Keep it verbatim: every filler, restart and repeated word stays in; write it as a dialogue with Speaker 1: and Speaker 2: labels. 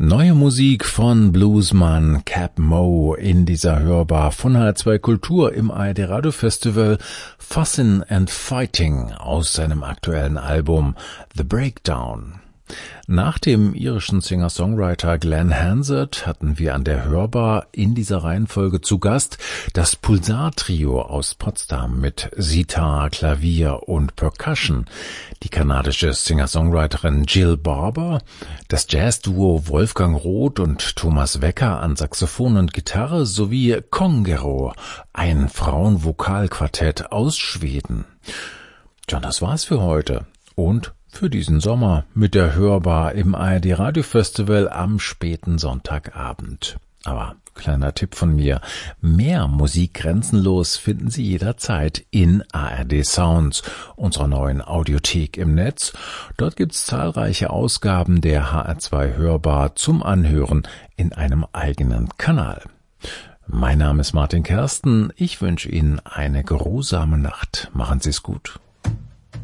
Speaker 1: Neue Musik von Bluesman Cap Moe in dieser Hörbar von H R zwei Kultur im A R D Radio Festival Fussin' and Fighting aus seinem aktuellen Album The Breakdown. Nach dem irischen Singer-Songwriter Glenn Hansard hatten wir an der Hörbar in dieser Reihenfolge zu Gast das Pulsar-Trio aus Potsdam mit Sitar, Klavier und Percussion, die kanadische Singer-Songwriterin Jill Barber, das Jazz-Duo Wolfgang Roth und Thomas Wecker an Saxophon und Gitarre sowie Kongero, ein Frauenvokalquartett aus Schweden. Tja, das war's für heute und für diesen Sommer mit der Hörbar im A R D Radio Festival am späten Sonntagabend. Aber kleiner Tipp von mir, mehr Musik grenzenlos finden Sie jederzeit in A R D Sounds, unserer neuen Audiothek im Netz. Dort gibt's zahlreiche Ausgaben der H R zwei Hörbar zum Anhören in einem eigenen Kanal. Mein Name ist Martin Kersten, ich wünsche Ihnen eine geruhsame Nacht. Machen Sie es gut.